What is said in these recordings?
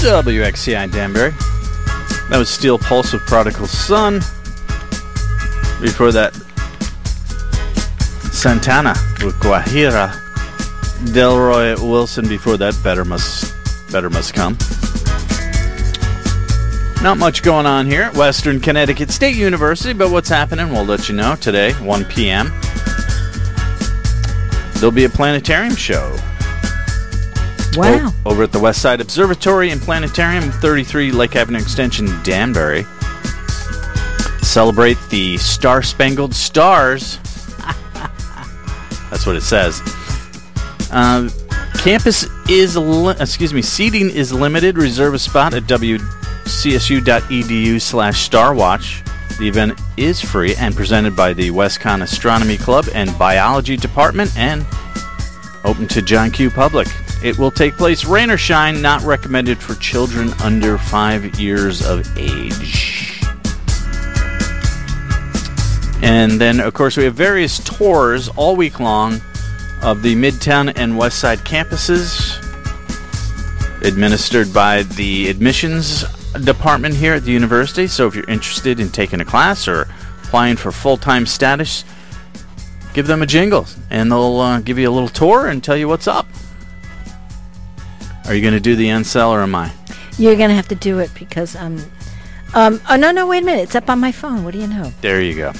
WXCI Danbury. That was Steel Pulse with Prodigal Son. Before that, Santana with Guajira. Delroy Wilson before that, Better Must Come. Not much going on here at Western Connecticut State University, but what's happening, we'll let you know today, 1 p.m. There'll be a planetarium show. Wow. Over at the West Side Observatory and Planetarium, 33 Lake Avenue Extension, Danbury. Celebrate the Star-Spangled Stars. That's what it says. Seating is limited. Reserve a spot at wcsu.edu/starwatch. The event is free and presented by the WestCon Astronomy Club and Biology Department and open to John Q. Public. It will take place rain or shine, not recommended for children under 5 years of age. And then, of course, we have various tours all week long of the Midtown and West Side campuses, administered by the admissions department here at the university. So if you're interested in taking a class or applying for full-time status, give them a jingle, and they'll give you a little tour and tell you what's up. Are you going to do the Ansel, or am I? You're going to have to do it because no, wait a minute. It's up on my phone. What do you know? There you go.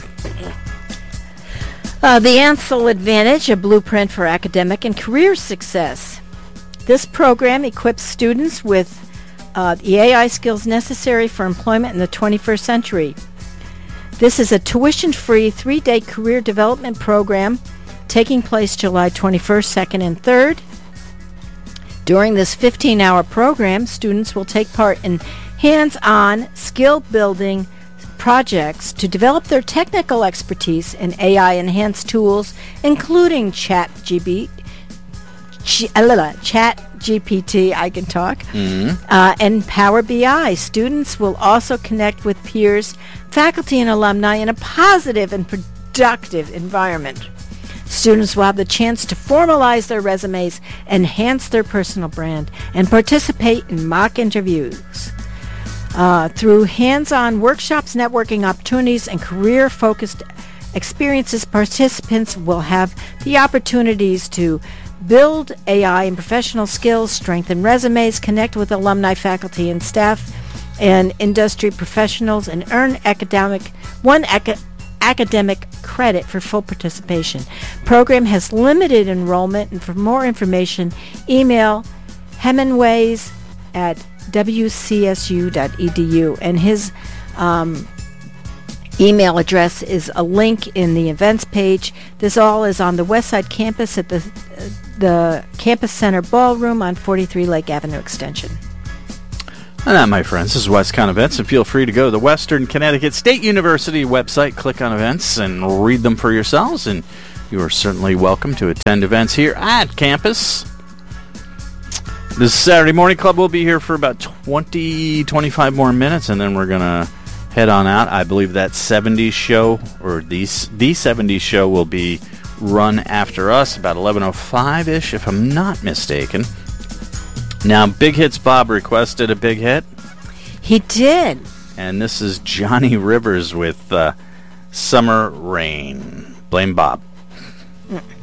The Ansel Advantage, a blueprint for academic and career success. This program equips students with the AI skills necessary for employment in the 21st century. This is a tuition-free 3-day career development program taking place July 21st, 2nd, and 3rd. During this 15-hour program, students will take part in hands-on skill-building projects to develop their technical expertise in AI-enhanced tools, including ChatGPT, I can talk, and Power BI. Students will also connect with peers, faculty, and alumni in a positive and productive environment. Students will have the chance to formalize their resumes, enhance their personal brand, and participate in mock interviews. Through hands-on workshops, networking opportunities, and career-focused experiences, participants will have the opportunities to build AI and professional skills, strengthen resumes, connect with alumni, faculty, and staff, and industry professionals, and earn academic credit for full participation. Program has limited enrollment, and for more information, email Hemingways at wcsu.edu, and his email address is a link in the events page. This all is on the West Side campus at the Campus Center Ballroom on 43 Lake Avenue Extension. And that, my friends, is WestCon Events, and feel free to go to the Western Connecticut State University website, click on events, and read them for yourselves, and you are certainly welcome to attend events here at campus. This Saturday Morning Club will be here for about 25 more minutes, and then we're going to head on out. I believe that 70s show, or the 70s show, will be run after us, about 11:05-ish, if I'm not mistaken. Now, Big Hits Bob requested a big hit. He did. And this is Johnny Rivers with Summer Rain. Blame Bob.